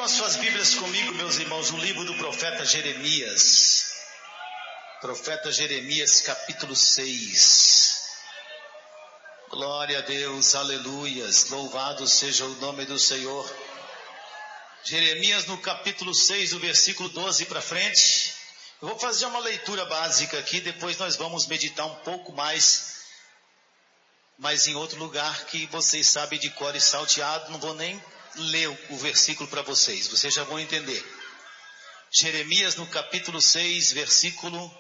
Abram as suas Bíblias comigo, meus irmãos, no livro do profeta Jeremias. Profeta Jeremias, capítulo 6. Glória a Deus, aleluias, louvado seja o nome do Senhor. Jeremias no capítulo 6, do versículo 12 para frente. Eu vou fazer uma leitura básica aqui, depois nós vamos meditar um pouco mais, mas em outro lugar que vocês sabem de cor e salteado, não vou nem ler o versículo para vocês já vão entender. Jeremias no capítulo 6, versículo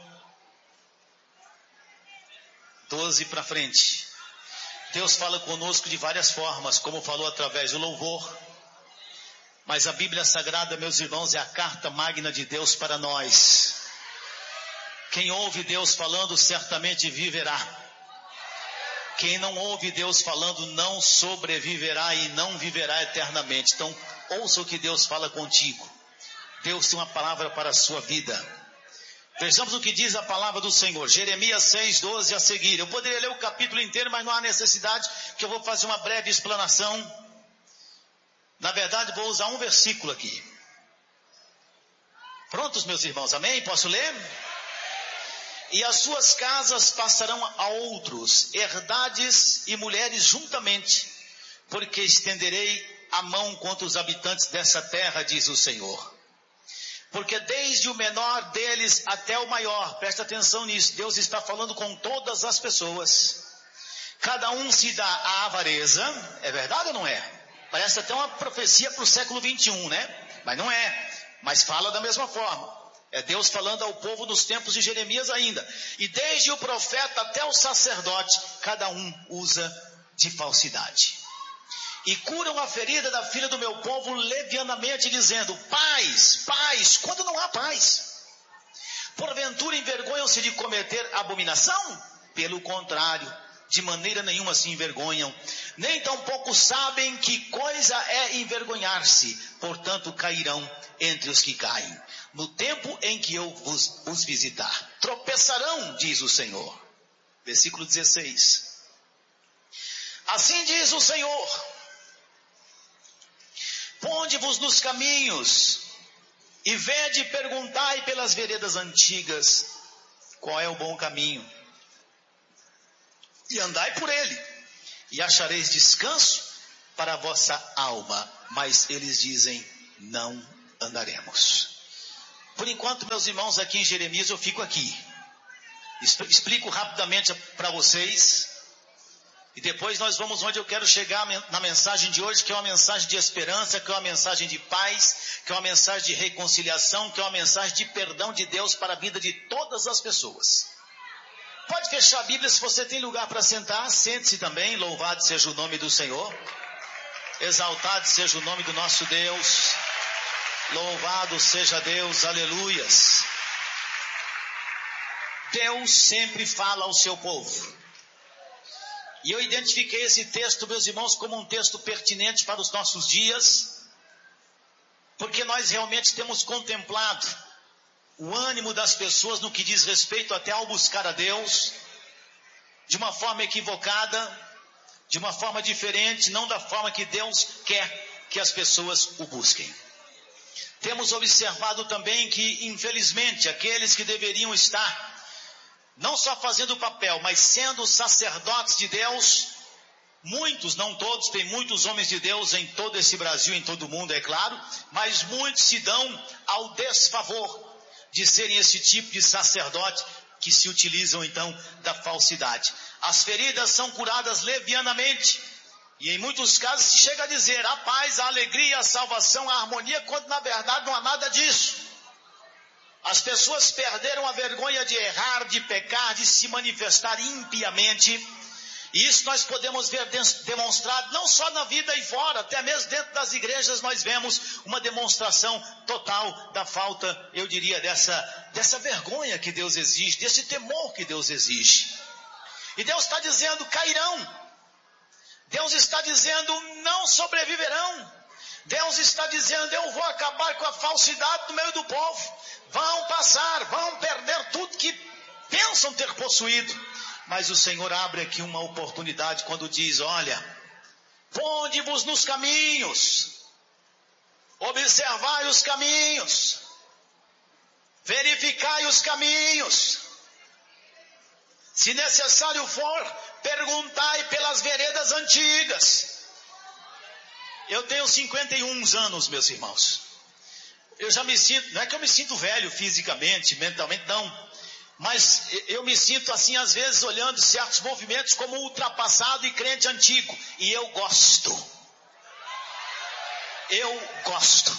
12 para frente. Deus fala conosco de várias formas, como falou através do louvor, mas a Bíblia Sagrada, meus irmãos, é a carta magna de Deus para nós. Quem ouve Deus falando certamente viverá. Quem não ouve Deus falando não sobreviverá e não viverá eternamente. Então, ouça o que Deus fala contigo. Deus tem uma palavra para a sua vida. Vejamos o que diz a palavra do Senhor. Jeremias 6, 12 a seguir. Eu poderia ler o capítulo inteiro, mas não há necessidade, que eu vou fazer uma breve explanação. Na verdade, vou usar um versículo aqui. Prontos, meus irmãos? Amém? Posso ler? E as suas casas passarão a outros, herdades e mulheres juntamente, porque estenderei a mão contra os habitantes dessa terra, diz o Senhor. Porque desde o menor deles até o maior, presta atenção nisso, Deus está falando com todas as pessoas. Cada um se dá à avareza, é verdade ou não é? Parece até uma profecia para o século 21, né? Mas não é, mas fala da mesma forma. É Deus falando ao povo dos tempos de Jeremias ainda. E desde o profeta até o sacerdote, cada um usa de falsidade. E curam a ferida da filha do meu povo levianamente, dizendo: paz, paz, quando não há paz. Porventura envergonham-se de cometer abominação? Pelo contrário, de maneira nenhuma se envergonham. Nem tampouco sabem que coisa é envergonhar-se. Portanto cairão entre os que caem. No tempo em que eu os visitar, tropeçarão, diz o Senhor. Versículo 16. Assim diz o Senhor: ponde-vos nos caminhos, e vede e perguntai pelas veredas antigas, qual é o bom caminho, e andai por ele, e achareis descanso para a vossa alma. Mas eles dizem: não andaremos. Por enquanto, meus irmãos, aqui em Jeremias eu fico aqui. Explico rapidamente para vocês. E depois nós vamos onde eu quero chegar na mensagem de hoje, que é uma mensagem de esperança, que é uma mensagem de paz, que é uma mensagem de reconciliação, que é uma mensagem de perdão de Deus para a vida de todas as pessoas. Pode fechar a Bíblia, se você tem lugar para sentar, sente-se também. Louvado seja o nome do Senhor. Exaltado seja o nome do nosso Deus. Louvado seja Deus, aleluias. Deus sempre fala ao seu povo. E eu identifiquei esse texto, meus irmãos, como um texto pertinente para os nossos dias, porque nós realmente temos contemplado o ânimo das pessoas no que diz respeito até ao buscar a Deus, de uma forma equivocada, de uma forma diferente, não da forma que Deus quer que as pessoas o busquem. Temos observado também que, infelizmente, aqueles que deveriam estar não só fazendo o papel, mas sendo sacerdotes de Deus, muitos, não todos, tem muitos homens de Deus em todo esse Brasil, em todo o mundo, é claro, mas muitos se dão ao desfavor de serem esse tipo de sacerdote que se utilizam então da falsidade. As feridas são curadas levianamente. E em muitos casos se chega a dizer a paz, a alegria, a salvação, a harmonia, quando na verdade não há nada disso. As pessoas perderam a vergonha de errar, de pecar, de se manifestar impiamente. E isso nós podemos ver demonstrado não só na vida e fora, até mesmo dentro das igrejas nós vemos uma demonstração total da falta, eu diria, dessa vergonha que Deus exige, desse temor que Deus exige. E Deus está dizendo: cairão. Deus está dizendo: não sobreviverão. Deus está dizendo: eu vou acabar com a falsidade no meio do povo. Vão passar, vão perder tudo que pensam ter possuído. Mas o Senhor abre aqui uma oportunidade quando diz: olha, ponde-vos nos caminhos, observai os caminhos, verificai os caminhos. Se necessário for, perguntai pelas veredas antigas. Eu tenho 51 anos, meus irmãos. Eu já me sinto, não é que eu me sinto velho fisicamente, mentalmente, não. Mas eu me sinto assim, às vezes, olhando certos movimentos como ultrapassado e crente antigo. E eu gosto. Eu gosto.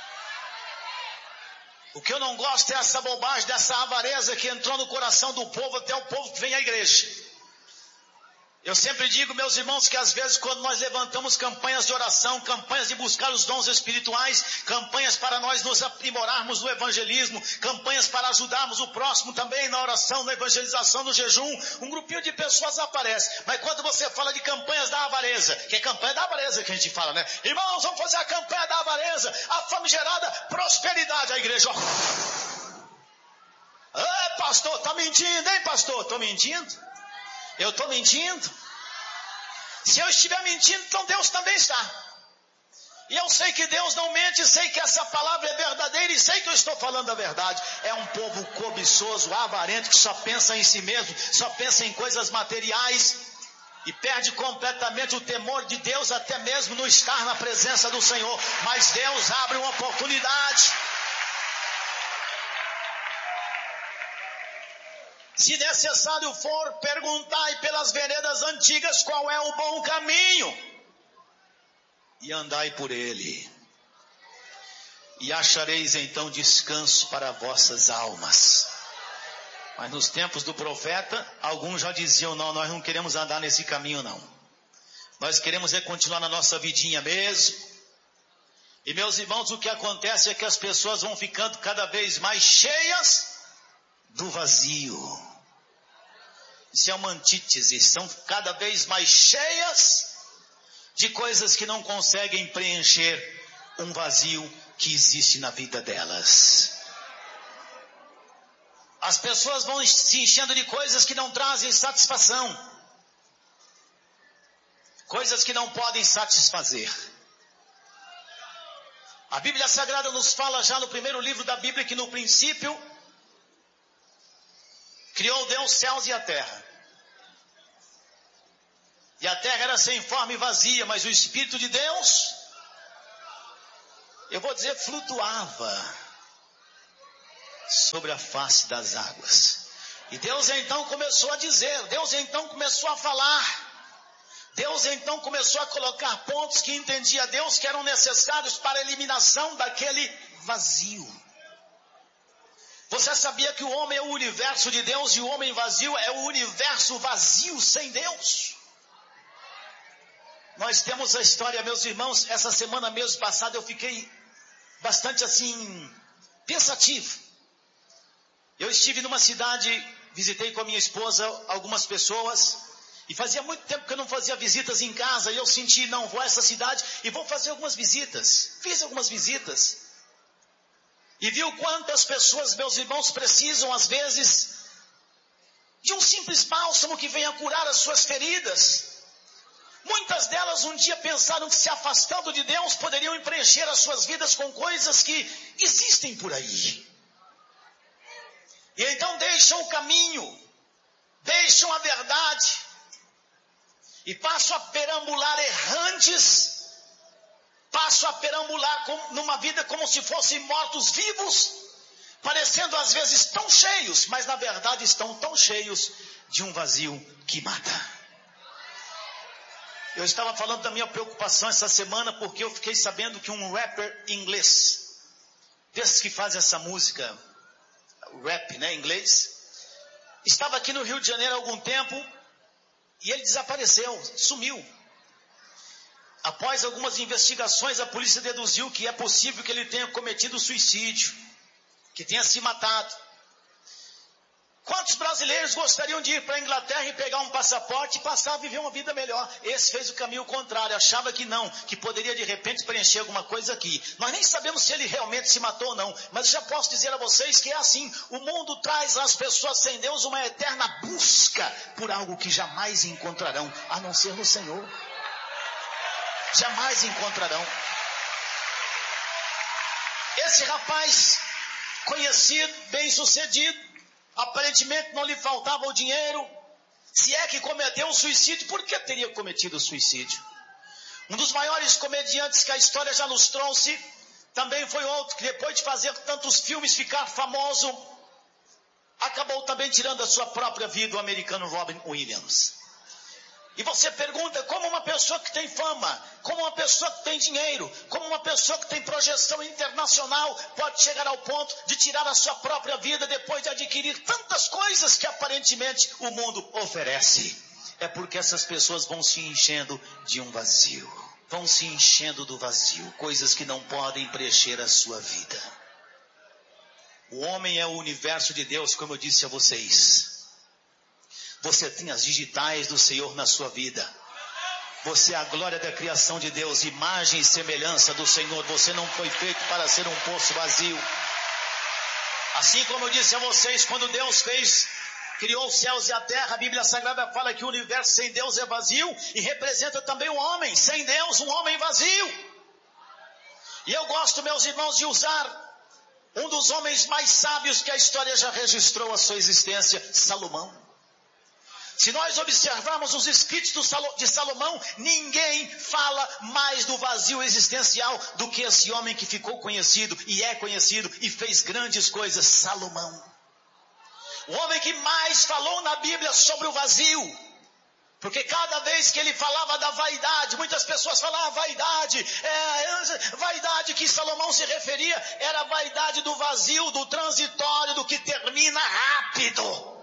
O que eu não gosto é essa bobagem, dessa avareza que entrou no coração do povo, até o povo que vem à igreja. Eu sempre digo, meus irmãos, que às vezes quando nós levantamos campanhas de oração, campanhas de buscar os dons espirituais, campanhas para nós nos aprimorarmos no evangelismo, campanhas para ajudarmos o próximo também na oração, na evangelização, no jejum, um grupinho de pessoas aparece. Mas quando você fala de campanhas da avareza, que é campanha da avareza que a gente fala, né? Irmãos, vamos fazer a campanha da avareza, a famigerada prosperidade, a igreja. Pastor, tá mentindo, hein, pastor? Tô mentindo? Eu estou mentindo? Se eu estiver mentindo, então Deus também está. E eu sei que Deus não mente, sei que essa palavra é verdadeira e sei que eu estou falando a verdade. É um povo cobiçoso, avarento, que só pensa em si mesmo, só pensa em coisas materiais e perde completamente o temor de Deus, até mesmo no estar na presença do Senhor. Mas Deus abre uma oportunidade. Se necessário for, perguntai pelas veredas antigas qual é o bom caminho, e andai por ele, e achareis então descanso para vossas almas. Mas nos tempos do profeta, alguns já diziam, não, nós não queremos andar nesse caminho não. Nós queremos continuar na nossa vidinha mesmo. E meus irmãos, o que acontece é que as pessoas vão ficando cada vez mais cheias do vazio. Isso é uma antítese, são cada vez mais cheias de coisas que não conseguem preencher um vazio que existe na vida delas. As pessoas vão se enchendo de coisas que não trazem satisfação, coisas que não podem satisfazer. A Bíblia Sagrada nos fala já no primeiro livro da Bíblia que no princípio criou Deus céus e a terra. E a terra era sem forma e vazia, mas o Espírito de Deus, eu vou dizer, flutuava sobre a face das águas. E Deus então começou a dizer, Deus então começou a falar, Deus então começou a colocar pontos que entendia Deus que eram necessários para a eliminação daquele vazio. Você sabia que o homem é o universo de Deus e o homem vazio é o universo vazio sem Deus? Nós temos a história, meus irmãos, essa semana mesmo passada eu fiquei bastante assim, pensativo. Eu estive numa cidade, visitei com a minha esposa algumas pessoas, e fazia muito tempo que eu não fazia visitas em casa, e eu senti, não, vou a essa cidade e vou fazer algumas visitas. Fiz algumas visitas. E vi o quanto as pessoas, meus irmãos, precisam às vezes de um simples bálsamo que venha curar as suas feridas. Muitas delas um dia pensaram que se afastando de Deus poderiam preencher as suas vidas com coisas que existem por aí. E então deixam o caminho, deixam a verdade e passam a perambular errantes, passam a perambular numa vida como se fossem mortos-vivos, parecendo às vezes tão cheios, mas na verdade estão tão cheios de um vazio que mata. Eu estava falando da minha preocupação essa semana porque eu fiquei sabendo que um rapper inglês, desses que fazem essa música, rap, né, inglês, estava aqui no Rio de Janeiro há algum tempo e ele desapareceu, sumiu. Após algumas investigações, a polícia deduziu que é possível que ele tenha cometido suicídio, que tenha se matado. Quantos brasileiros gostariam de ir para a Inglaterra e pegar um passaporte e passar a viver uma vida melhor? Esse fez o caminho contrário, achava que não, que poderia de repente preencher alguma coisa aqui. Nós nem sabemos se ele realmente se matou ou não, mas já posso dizer a vocês que é assim, o mundo traz às pessoas sem Deus uma eterna busca por algo que jamais encontrarão, a não ser no Senhor. Jamais encontrarão. Esse rapaz, conhecido, bem-sucedido, aparentemente não lhe faltava o dinheiro. Se é que cometeu um suicídio, por que teria cometido suicídio? Um dos maiores comediantes que a história já nos trouxe, também foi outro que depois de fazer tantos filmes ficar famoso, acabou também tirando a sua própria vida, o americano Robin Williams. E você pergunta, como uma pessoa que tem fama, como uma pessoa que tem dinheiro, como uma pessoa que tem projeção internacional, pode chegar ao ponto de tirar a sua própria vida depois de adquirir tantas coisas que aparentemente o mundo oferece? É porque essas pessoas vão se enchendo de um vazio. Vão se enchendo do vazio, coisas que não podem preencher a sua vida. O homem é o universo de Deus, como eu disse a vocês. Você tem as digitais do Senhor na sua vida. Você é a glória da criação de Deus, imagem e semelhança do Senhor. Você não foi feito para ser um poço vazio. Assim como eu disse a vocês, quando Deus criou os céus e a terra, a Bíblia Sagrada fala que o universo sem Deus é vazio e representa também o homem. Sem Deus, um homem vazio. E eu gosto, meus irmãos, de usar um dos homens mais sábios que a história já registrou a sua existência, Salomão. Se nós observarmos os escritos de Salomão, ninguém fala mais do vazio existencial do que esse homem que ficou conhecido e é conhecido e fez grandes coisas, Salomão. O homem que mais falou na Bíblia sobre o vazio, porque cada vez que ele falava da vaidade, muitas pessoas falavam vaidade que Salomão se referia, era a vaidade do vazio, do transitório, do que termina rápido.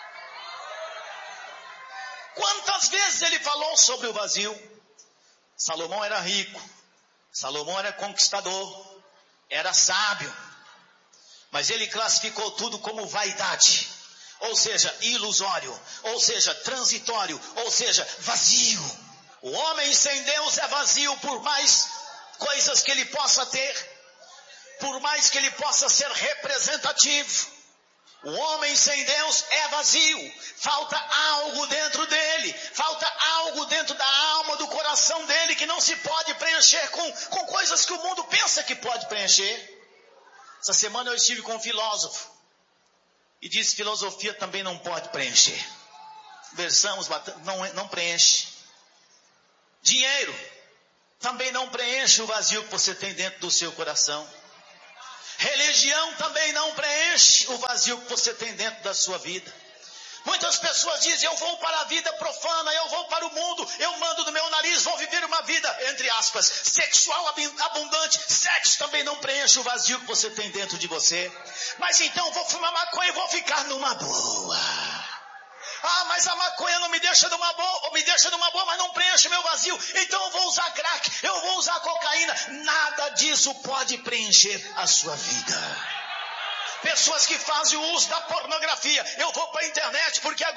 Quantas vezes ele falou sobre o vazio? Salomão era rico, Salomão era conquistador, era sábio, mas ele classificou tudo como vaidade, ou seja, ilusório, ou seja, transitório, ou seja, vazio. O homem sem Deus é vazio, por mais coisas que ele possa ter, por mais que ele possa ser representativo. O homem sem Deus é vazio, falta algo dentro dele, falta algo dentro da alma, do coração dele que não se pode preencher com coisas que o mundo pensa que pode preencher. Essa semana eu estive com um filósofo e disse: filosofia também não pode preencher. Conversamos, não preenche. Dinheiro também não preenche o vazio que você tem dentro do seu coração. Religião também não preenche o vazio que você tem dentro da sua vida. Muitas pessoas dizem: eu vou para a vida profana, eu vou para o mundo, eu mando do meu nariz, vou viver uma vida, entre aspas, sexual abundante. Sexo também não preenche o vazio que você tem dentro de você. Mas então vou fumar maconha e vou ficar numa boa. Mas a maconha não me deixa numa boa, ou me deixa numa boa, mas não preenche meu vazio. Então eu vou usar crack, eu vou usar cocaína. Nada disso pode preencher a sua vida. Pessoas que fazem o uso da pornografia. Eu vou para a internet porque agora